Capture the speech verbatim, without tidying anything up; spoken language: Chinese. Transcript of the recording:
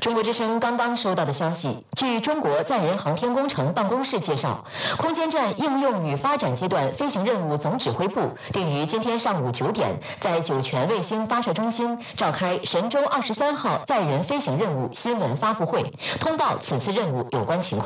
中国之声刚刚收到的消息，据中国载人航天工程办公室介绍，空间站应用与发展阶段飞行任务总指挥部定于今天上午九点，在酒泉卫星发射中心召开神舟二十三号载人飞行任务新闻发布会，通报此次任务有关情况。